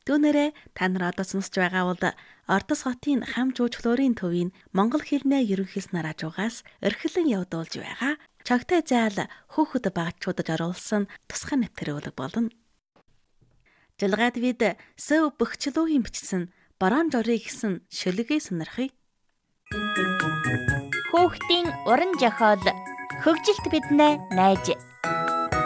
Түүнээрээ та нар одоо сонсож байгаа бол Ордос хотын хам жуулчлалын төвийн монгол хэлний ерөнхийлс нар хажуугаас эрхлэн явуулж байгаа чогтой заал хөөхд багчуудад оруулсан тусгай нэвтрүүлэг болно. Жилгаад бид сөв бөхчлөөгийн бичсэн бараан жорыг гисэн шүлгээ сонирхъя. Хөөхтийн уран зохиол хөгжилт биднээ найж